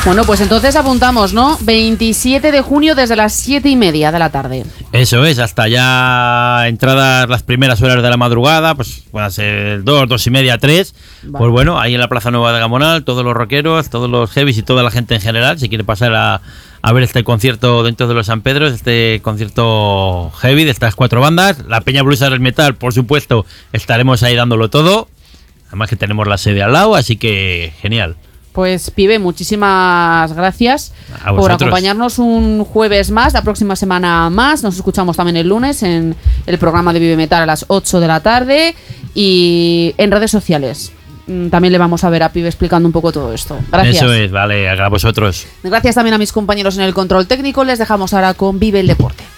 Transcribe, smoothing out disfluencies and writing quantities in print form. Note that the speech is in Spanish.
Bueno, pues entonces apuntamos, ¿no? 27 de junio desde las 7:30 de la tarde. Eso es, hasta ya entradas las primeras horas de la madrugada, pues pueden ser 2:30, 3. Vale. Pues bueno, ahí en la Plaza Nueva de Gamonal, todos los rockeros, todos los heavies y toda la gente en general, si quiere pasar a ver este concierto dentro de los San Pedros, este concierto heavy de estas 4 bandas. La Peña Bluesas del Metal, por supuesto, estaremos ahí dándolo todo. Además que tenemos la sede al lado, así que genial. Pues Pibe, muchísimas gracias por acompañarnos un jueves más, la próxima semana más. Nos escuchamos también el lunes en el programa de Vive Metal a las 8 de la tarde y en redes sociales. También le vamos a ver a Pibe explicando un poco todo esto. Gracias. Eso es, vale, a vosotros. Gracias también a mis compañeros en el control técnico. Les dejamos ahora con Vive el Deporte.